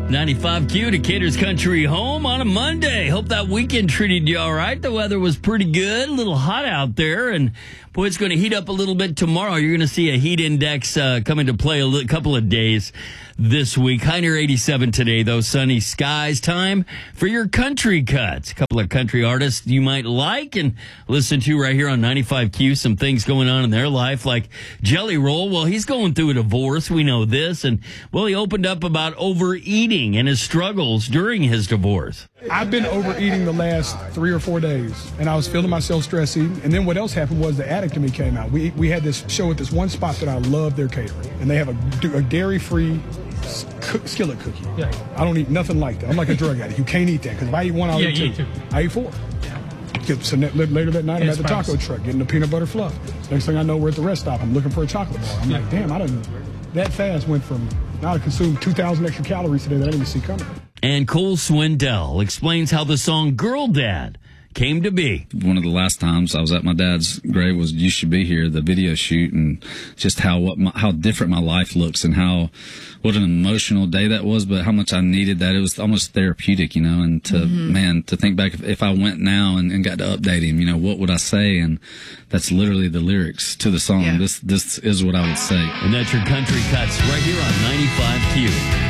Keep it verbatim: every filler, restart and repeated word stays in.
ninety-five Q, Decatur's Country Home on a Monday. Hope that weekend treated you all right. The weather was pretty good, a little hot out there, and boy, it's going to heat up a little bit tomorrow. You're going to see a heat index uh, come into play a li- couple of days this week. High near eighty-seven today, though. Sunny skies. Time for your country cuts. A couple of country artists you might like and listen to right here on ninety-five Q. Some things going on in their life, like Jelly Roll. Well, he's going through a divorce. We know this. And, well, he opened up about overeating and his struggles during his divorce. I've been overeating the last three or four days, and I was feeling myself stress eating. And then what else happened was the addict in me came out. We we had this show at this one spot that I love their catering, and they have a, a dairy-free skillet cookie. Yeah. I don't eat nothing like that. I'm like a drug addict. You can't eat that, because if I eat one, I'll yeah, eat two. two. I eat four. Yeah. So later that night, I'm at the taco truck getting the peanut butter fluff. Next thing I know, we're at the rest stop. I'm looking for a chocolate bar. I'm yeah. like, damn, I didn't. That fast went from now I consumed two thousand extra calories today that I didn't even see coming. And Cole Swindell explains how the song Girl Dad came to be. One of the last times I was at my dad's grave was You Should Be Here, the video shoot, and just how what my, how different my life looks, and how what an emotional day that was, but how much I needed that. It was almost therapeutic, you know, and to, mm-hmm. man, to think back, if, if I went now and, and got to update him, you know, what would I say? And that's literally the lyrics to the song. Yeah. This, this is what I would say. And that's your Country Cuts right here on ninety-five Q.